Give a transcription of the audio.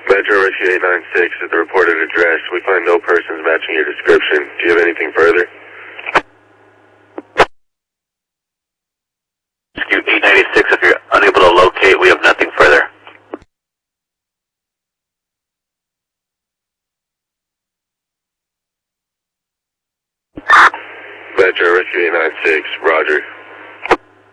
Metro Rescue 896 at the reported address. We find no persons matching your description. Do you have anything further? Rescue 896, if you're unable to locate, we have nothing further. Metro Rescue 896, roger.